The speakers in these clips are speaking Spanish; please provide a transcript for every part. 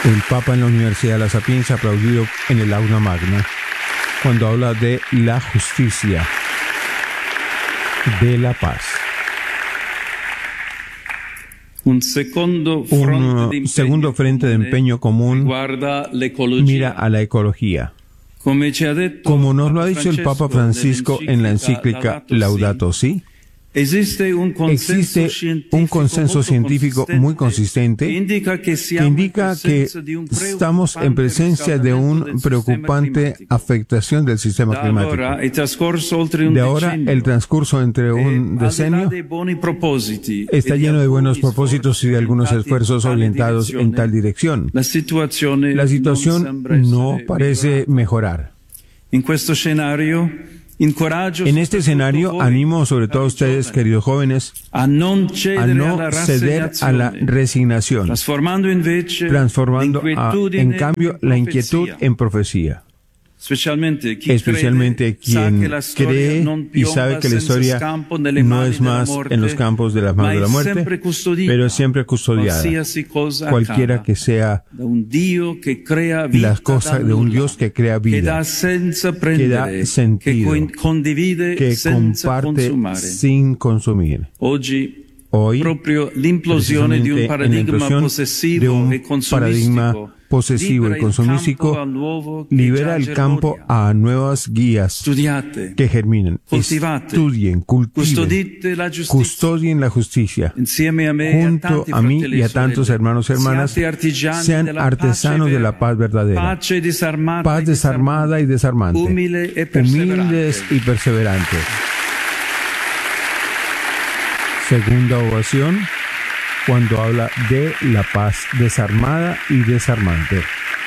El Papa en la Universidad de La Sapienza, aplaudido en el aula magna, cuando habla de la justicia, de la paz. Un segundo frente de empeño común mira a la ecología. Como nos lo ha dicho el Papa Francisco en la encíclica Laudato Si, existe un consenso científico muy consistente que indica que estamos en presencia de una preocupante afectación del sistema climático. De ahora, el transcurso entre un decenio está lleno de buenos propósitos y de algunos esfuerzos orientados en tal dirección. La situación no parece mejorar. En este escenario, animo sobre todo a ustedes, queridos jóvenes, a no ceder a la resignación, transformando en cambio la inquietud en profecía. Especialmente quien cree y sabe que la historia no es más en los campos de las manos de la muerte, pero siempre custodiada, cualquiera que sea las cosas de un Dios que crea vida, que da sentido, que comparte sin consumir. Hoy, precisamente en la implosión de un paradigma posesivo y consumístico, libera el campo a nuevas guías que germinen, estudien, cultiven, custodien la justicia. Junto a mí y a tantos hermanos y hermanas, sean artesanos de la paz verdadera, paz desarmada y desarmante, humildes y perseverantes. Segunda ovación, cuando habla de la paz desarmada y desarmante.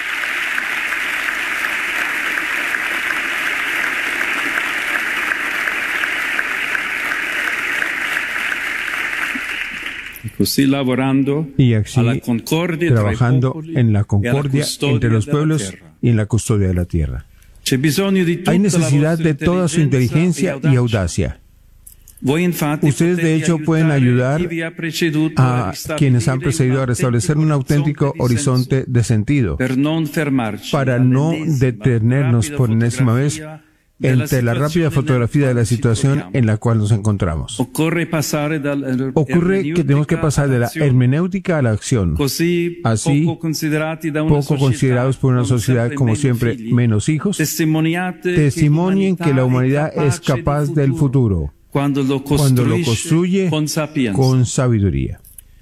Y así, trabajando en la concordia entre los pueblos y en la custodia de la tierra. Hay necesidad de toda su inteligencia y audacia. Ustedes, de hecho, pueden ayudar a quienes han precedido a restablecer un auténtico horizonte de sentido, para no detenernos por enésima vez entre la rápida fotografía de la situación en la cual nos encontramos. Ocurre que tenemos que pasar de la hermenéutica a la acción. Así, poco considerados por una sociedad como siempre menos hijos, testimonien que la humanidad es capaz del futuro cuando lo construye con sabiduría.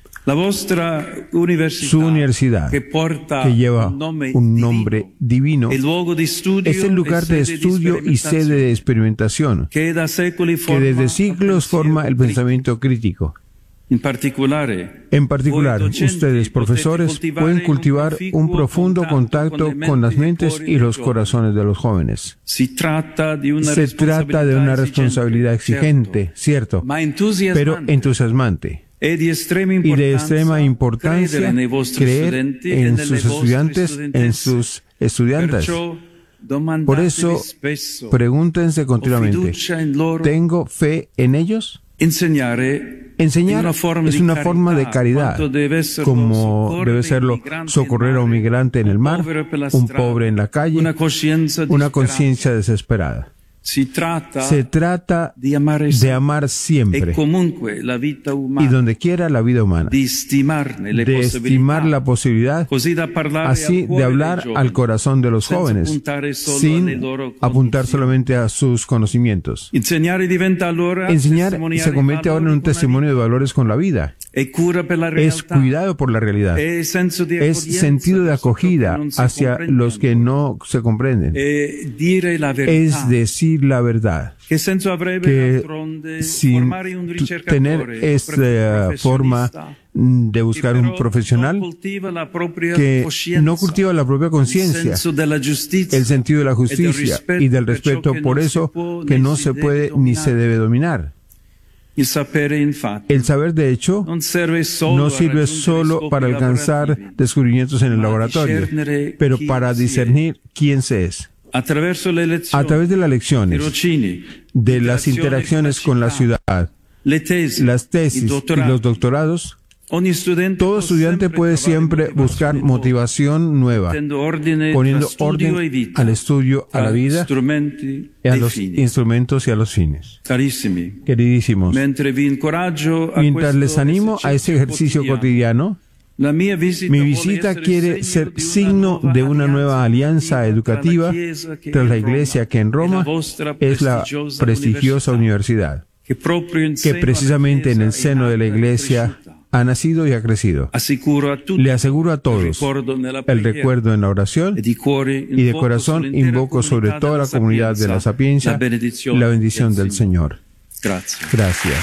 Su universidad, que lleva un nombre divino, es el lugar de estudio y sede de experimentación que desde siglos forma el pensamiento crítico. En particular, ustedes, profesores, pueden cultivar un profundo contacto con las mentes y los corazones de los jóvenes. Se trata de una responsabilidad exigente, cierto, pero entusiasmante. Y de extrema importancia creer en sus estudiantes, Por eso, pregúntense continuamente, ¿tengo fe en ellos? Enseñar es una forma de caridad, como debe serlo socorrer a un migrante en el mar, un pobre en la calle, una conciencia desesperada. Se trata de amar siempre y donde quiera la vida humana, de estimar la posibilidad así de hablar al corazón de los jóvenes sin apuntar solamente a sus conocimientos. Enseñar se convierte ahora en un testimonio de valores con la vida. Es cuidado por la realidad. Es sentido de acogida hacia los que no se comprenden. Es decir la verdad. Que sin tener esta forma de buscar un profesional que no cultiva la propia conciencia, el sentido de la justicia y del respeto, por eso que no se puede ni se debe dominar. El saber, de hecho, no sirve solo para alcanzar descubrimientos en el laboratorio, pero para discernir quién se es. A través de las lecciones, de las interacciones con la ciudad, las tesis y los doctorados, Todo estudiante puede siempre buscar motivación nueva, poniendo orden al estudio, a la vida, a los instrumentos y a los fines. Queridísimos, mientras les animo a ese ejercicio cotidiano, mi visita quiere ser signo de una nueva alianza educativa tras la Iglesia que en Roma es la prestigiosa universidad, que precisamente en el seno de la Iglesia ha nacido y ha crecido. Le aseguro a todos el recuerdo en la oración y de corazón invoco sobre toda la comunidad de la Sapiencia la bendición del Señor. Gracias.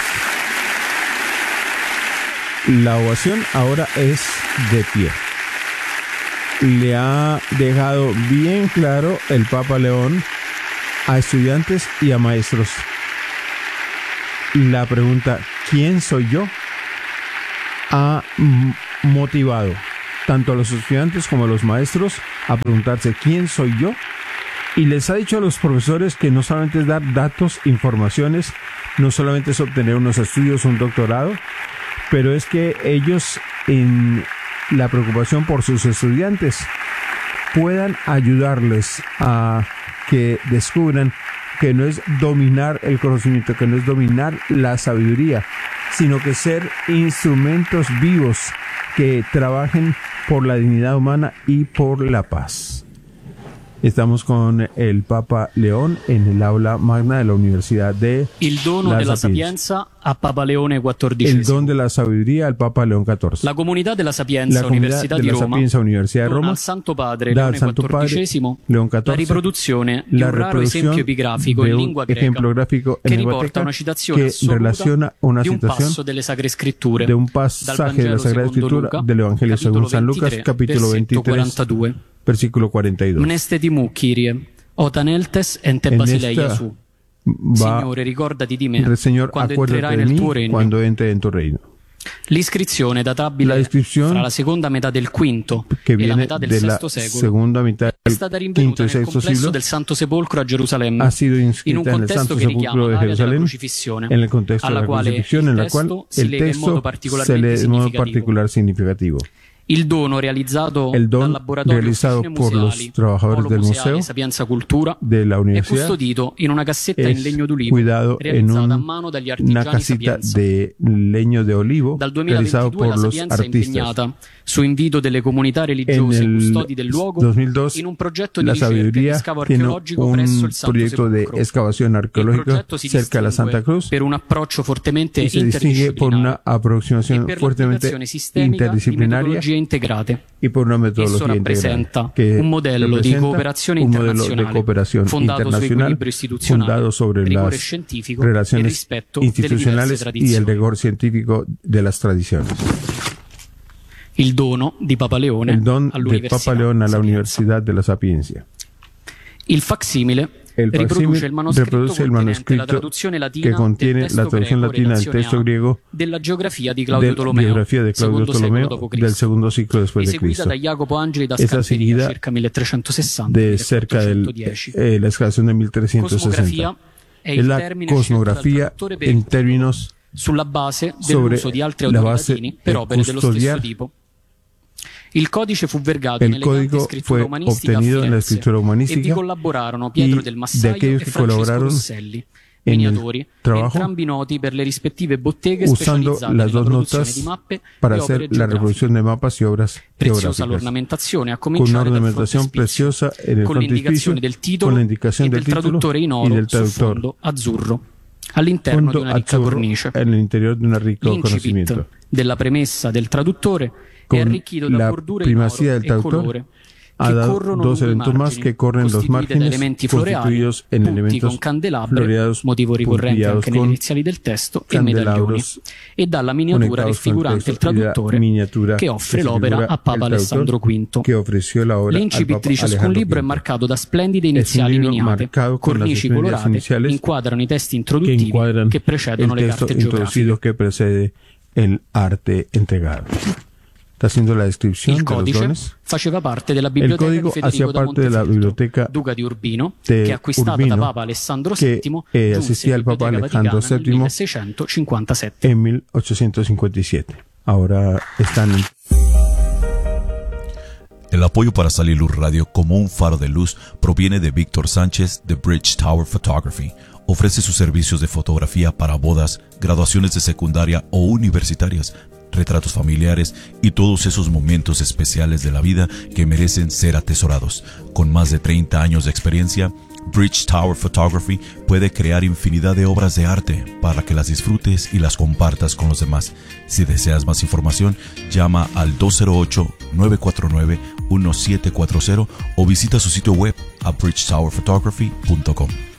La ovación ahora es de pie. Le ha dejado bien claro el Papa León a estudiantes y a maestros la pregunta ¿quién soy yo? Ha motivado tanto a los estudiantes como a los maestros a preguntarse ¿quién soy yo? Y les ha dicho a los profesores que no solamente es dar datos, informaciones, no solamente es obtener unos estudios, un doctorado, pero es que ellos, en la preocupación por sus estudiantes, puedan ayudarles a que descubran que no es dominar el conocimiento, que no es dominar la sabiduría, sino que ser instrumentos vivos que trabajen por la dignidad humana y por la paz. Estamos con el Papa León en el aula magna de la Universidad de Il dono della sapienza a Papa Leone XIV. El don de la sabiduría al Papa León XIV. La Comunità della Sapienza Università di Roma dona al Santo Padre Leone XIV la riproduzione di un raro esempio epigrafico in lingua greca che riporta una citazione assoluta di un passo delle Sacre Scritture de un pasaje de la Sagrada Escritura del Evangelio según San Lucas, capítulo 23, versículo 42. Mnestetimu, Kyrie, otaneltes ente basileia su. Signore, ricordati di me quando entrerai nel tuo regno. Cuando entre en tu reino. L'iscrizione databile fra la seconda metà del V e la metà del VI secolo è stata rinvenuta nel complesso del Santo Sepolcro a Gerusalemme, in un contesto che richiama l'area della crocifissione, alla quale il testo si lega in modo particolarmente significativo. Il dono realizzato dal laboratorio por los trabajadores del museo Sapienza Cultura de la universidad è custodito in una cassetta in legno d'olivo realizzata a mano dagli artigiani Sapienza. De leño de olivo Dal 2022 la Sapienza è impegnata su invito delle comunità religiose e custodi del luogo 2002, in un progetto di ricerca e di scavo archeologico presso il Santo Sepolcro. Il progetto si cerca la Santa Cruz per un approccio fortemente interdisciplinare e interdisciplinaria integrate. Y por una metodología Esso rappresenta un modello di cooperazione internazionale fundado sobre las relaciones institucionales y el rigor científico de las tradiciones. Il dono di Papa Leone el don de Papa León a la Universidad de la Sapiencia. Il facsimile riproduce il manoscritto che contiene la traduzione latina del testo griego della geografia di Claudio Tolomeo, del segundo siglo después de Cristo. Eseguita da Jacopo Angeli da Scamperia, circa 1360, de cerca de la excavación de 1360. Es la cosmografía en términos sulla base dell'uso di altri autori latini per opere dello stesso tipo. Il codice fu vergato in elegante scrittura umanistica a Firenze e vi collaborarono Pietro del Massaio e Francesco Rosselli, miniatori, entrambi noti per le rispettive botteghe specializzate nella produzione di mappe para e opere hacer la reproducción de mapas y obras preziosa l'ornamentazione, a cominciare dal frontespizio, con l'indicazione del titolo e del traduttore in oro sul fondo azzurro, all'interno di una ricca cornice. L'incipit della premessa del traduttore è arricchito da bordure in oro e colore ha dado dos elementos más que corren los márgenes, constituidos en elementos floreados, motivo ricorrente anche nelle iniziali del testo, e medaglioni, e dalla miniatura raffigurante il traduttore che offre l'opera a Papa Alessandro V. L'incipit di ciascun libro è marcato da splendide iniziali miniate, cornici colorate inquadrano i testi introduttivi che precedono le carte geografiche. El arte entregado. Está haciendo la descripción il de los codice dones. faceva parte della biblioteca di Federico da Montefeltro, duca di Urbino, che acquistata da Papa Alessandro VII giunse asistía al Papa Alejandro VII nel 1657. En 1857. ahora están en... El apoyo para Sal y Luz Radio como un faro de luz proviene de Víctor Sánchez de Bridge Tower Photography. Ofrece sus servicios de fotografía para bodas, graduaciones de secundaria o universitarias, retratos familiares y todos esos momentos especiales de la vida que merecen ser atesorados. Con más de 30 años de experiencia, Bridge Tower Photography puede crear infinidad de obras de arte para que las disfrutes y las compartas con los demás. Si deseas más información, llama al 208-949-1740 o visita su sitio web a bridgetowerphotography.com.